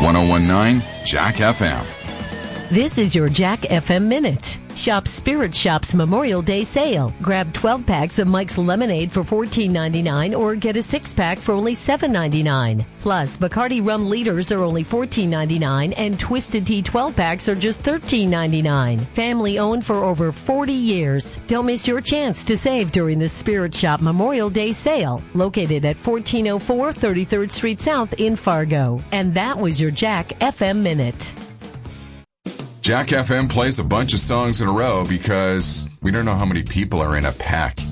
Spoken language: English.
1019 Jack FM. This is your Jack FM Minute. Shop Spirit Shop's Memorial Day sale. Grab 12 packs of Mike's Lemonade for $14.99 or get a 6-pack for only $7.99. Plus, Bacardi Rum Liters are only $14.99 and Twisted Tea 12 packs are just $13.99. Family owned for over 40 years. Don't miss your chance to save during the Spirit Shop Memorial Day sale, located at 1404 33rd Street South in Fargo. And that was your Jack FM Minute. Jack FM plays a bunch of songs in a row because we don't know how many people are in a pack.